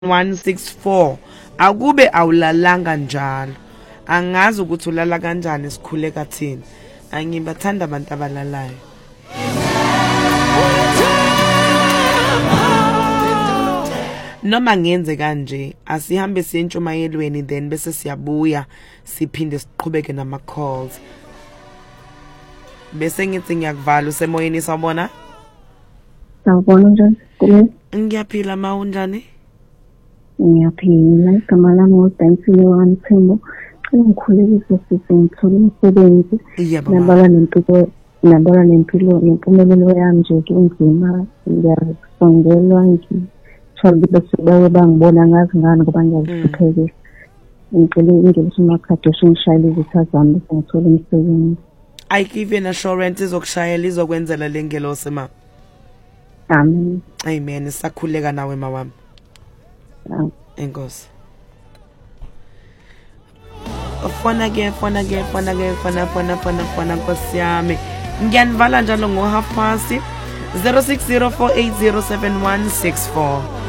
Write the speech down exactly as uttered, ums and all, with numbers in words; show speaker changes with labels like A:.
A: one six four. Akube awulalanga njalo. Angazi ukuthi ulala kanjani sikhuleka thina. Angibathanda abantu abalalayo. Noma ngenze kanje asihambe siye entshumayelweni then bese siyabuya siphinde siqhubeke nama calls. Bese ngithi ngiyakuvala usemoyeni sawubona?
B: Sawubona njani? Kuhle.
A: Ngiyaphila ma unjani?
B: Ngiyaphila igama lami uDansile waNthembo. Ngikhulekisa sisi ngithola umsebenzi. Nabala nempilo nabala nempilo nempumelelo yami nje kunzima ngiyasongelwa ngi Charlie bese baye bangibona ngazi ngani ngoba ngiyahluphekile. Ngicela ingeniso makhadi ngishayile izithazami bese ngithola umsebenzi.
A: I give an assurance izokushayela izokwenzela lengelose ma.
B: Amen.
A: Amen. Sakhuleka nawe mawami. Enkosi. Fona ke fona ke fona ke fona fona fona fona Nkosi yami. Ngiyanivala njalo ngo half past zero six zero four eight zero seven one six four.